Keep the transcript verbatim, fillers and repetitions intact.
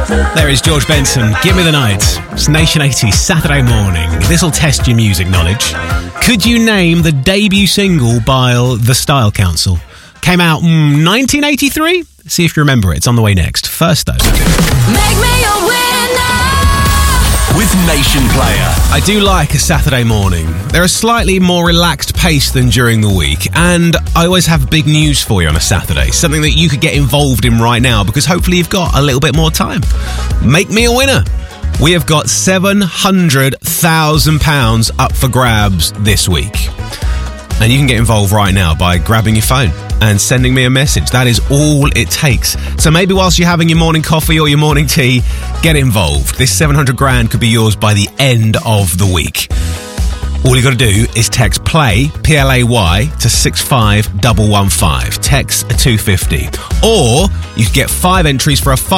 There is George Benson, Give Me the Night. It's Nation eighty, Saturday morning. This'll test your music knowledge. Could you name the debut single by The Style Council? Came out mm, nineteen eighty-three? See if you remember it. It's on the way next. First, though. Make me a winner with Nation Player. I do like a Saturday morning. They're a slightly more relaxed pace than during the week, and I always have big news for you on a Saturday, something that you could get involved in right now, because hopefully you've got a little bit more time. Make me a winner. We have got seven hundred thousand pounds up for grabs this week. And you can get involved right now by grabbing your phone and sending me a message. That is all it takes. So maybe whilst you're having your morning coffee or your morning tea, get involved. This seven hundred grand could be yours by the end of the week. All you got to do is text PLAY, P L A Y, to six five one one five. Text two fifty. Or you could get five entries for a